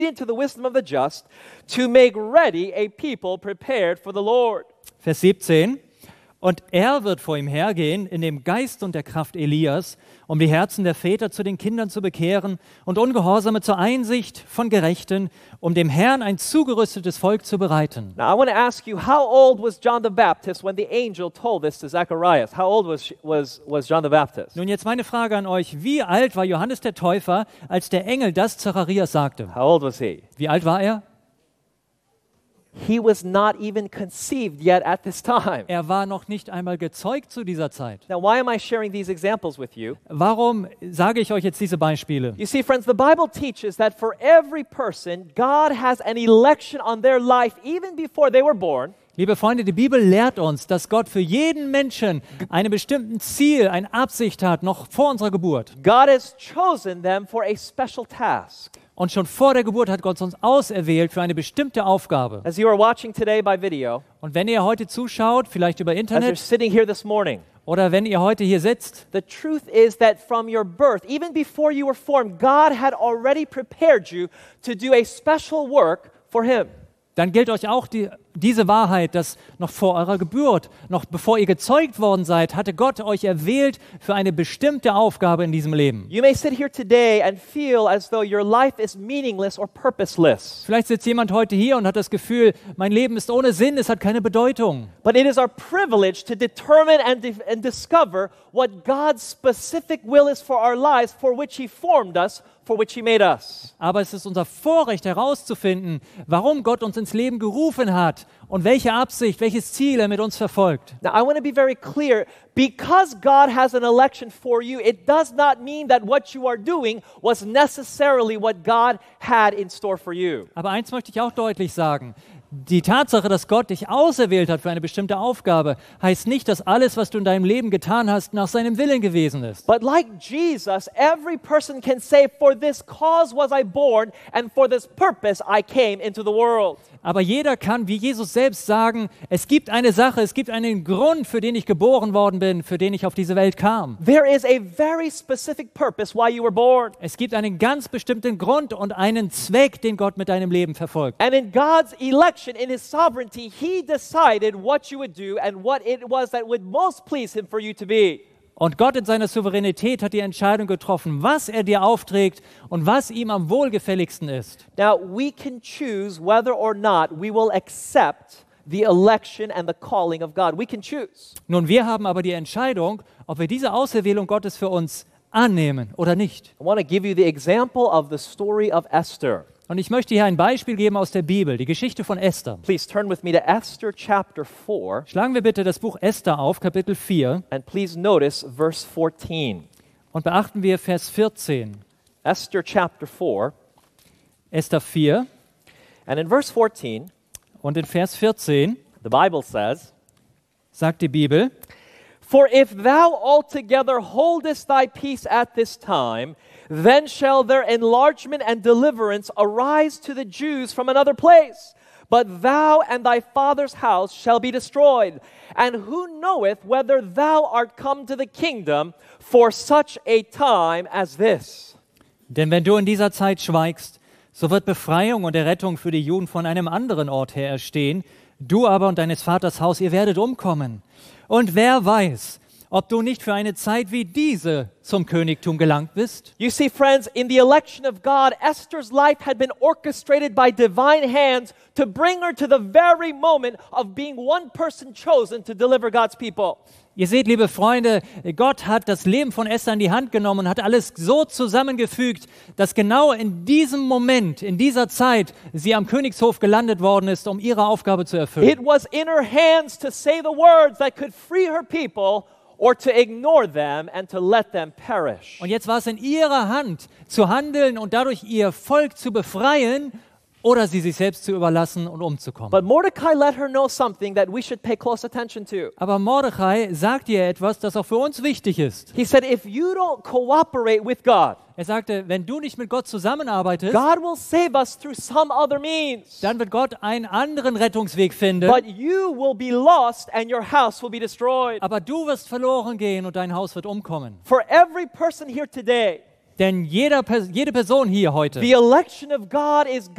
into the wisdom of the just, to make ready a people prepared for the Lord. Vers 17. Und er wird vor ihm hergehen in dem Geist und der Kraft Elias, um die Herzen der Väter zu den Kindern zu bekehren und Ungehorsame zur Einsicht von Gerechten, um dem Herrn ein zugerüstetes Volk zu bereiten. Now I want to ask you, how old was John the Baptist when the angel told this to Zacharias? How old was John the Baptist? Nun jetzt meine Frage an euch, wie alt war Johannes der Täufer, als der Engel das Zacharias sagte? How old was he? Wie alt war er? He was not even conceived yet at this time. Er war noch nicht einmal gezeugt zu dieser Zeit. Now, why am I sharing these examples with you? Warum sage ich euch jetzt diese Beispiele? You see, friends, the Bible teaches that for every person, God has an election on their life even before they were born. Liebe Freunde, die Bibel lehrt uns, dass Gott für jeden Menschen ein bestimmtes Ziel, eine Absicht hat, noch vor unserer Geburt. God has chosen them for a special task. Und schon vor der Geburt hat Gott uns auserwählt für eine bestimmte Aufgabe. As you are watching today by video, Und wenn ihr heute zuschaut, vielleicht über as you're Internet sitting here this morning, oder wenn ihr heute hier sitzt, the truth is that from your birth, even before you were formed, God had already prepared you to do a special work for Him. dann gilt euch auch diese Wahrheit, dass noch vor eurer Geburt, noch bevor ihr gezeugt worden seid, hatte Gott euch erwählt für eine bestimmte Aufgabe in diesem Leben. You may sit here today and feel as though your life is meaningless or purposeless. Vielleicht sitzt jemand heute hier und hat das Gefühl, mein Leben ist ohne Sinn, es hat keine Bedeutung. But it is our privilege to determine and discover what God's specific will is for our lives, for which He formed us, for which He made us. Aber es ist unser Vorrecht herauszufinden, warum Gott uns ins Leben gerufen hat und welche Absicht, welches Ziel er mit uns verfolgt. Now, I want to be very clear. Because God has an election for you, it does not mean that what you are doing was necessarily what God had in store for you. Aber eins möchte ich auch deutlich sagen. Die Tatsache, dass Gott dich auserwählt hat für eine bestimmte Aufgabe, heißt nicht, dass alles, was du in deinem Leben getan hast, nach seinem Willen gewesen ist. But like Jesus, every person can say, for this cause was I born, and for this purpose I came into the world. Aber jeder kann, wie Jesus selbst, sagen, es gibt eine Sache, es gibt einen Grund, für den ich geboren worden bin, für den ich auf diese Welt kam. There is a very specific purpose why you were born. Es gibt einen ganz bestimmten Grund und einen Zweck, den Gott mit deinem Leben verfolgt. And in God's election, in His sovereignty, He decided what you would do and what it was that would most please Him for you to be. Und Gott in seiner Souveränität hat die Entscheidung getroffen, was er dir aufträgt und was ihm am wohlgefälligsten ist. Now, we can choose whether or not we will accept the election and the calling of God. We can choose. Nun, wir haben aber die Entscheidung, ob wir diese Auserwählung Gottes für uns annehmen oder nicht. I want to give you the example of the story of Esther. Und ich möchte hier ein Beispiel geben aus der Bibel, die Geschichte von Esther. Please turn with me to Esther chapter 4. Schlagen wir bitte das Buch Esther auf, Kapitel 4, And please notice verse 14. und beachten wir Vers 14. Esther chapter 4. Esther 4 And in verse 14, und in Vers 14 the Bible says, sagt die Bibel, For if thou altogether holdest thy peace at this time, then shall their enlargement and deliverance arise to the Jews from another place. But thou and thy father's house shall be destroyed. And who knoweth whether thou art come to the kingdom for such a time as this? denn wenn du in dieser Zeit schweigst, so wird Befreiung und Errettung für die Juden von einem anderen Ort her erstehen. Du aber und deines Vaters Haus, ihr werdet umkommen. Und wer weiß, ob du nicht für eine Zeit wie diese zum Königtum gelangt bist? You see, friends, in the election of God, Esther's life had been orchestrated by divine hands to bring her to the very moment of being one person chosen to deliver God's people. Ihr seht, liebe Freunde, Gott hat das Leben von Esther in die Hand genommen und hat alles so zusammengefügt, dass genau in diesem Moment, in dieser Zeit, sie am Königshof gelandet worden ist, um ihre Aufgabe zu erfüllen. It was in her hands to say the words that could free her people or to ignore them and to let them perish. Und jetzt war es in ihrer Hand, zu handeln und dadurch ihr Volk zu befreien oder sie sich selbst zu überlassen und umzukommen. But Mordecai let her know something that we should pay close attention to. Aber Mordechai sagt ihr etwas, das auch für uns wichtig ist. He said, if you don't cooperate with God, Er sagte, wenn du nicht mit Gott zusammenarbeitest, God will save us through some other means. dann wird Gott einen anderen Rettungsweg finden. But you will be lost and your house will be destroyed. Aber du wirst verloren gehen und dein Haus wird umkommen. For every person here today, Denn jede Person hier heute, the election of God is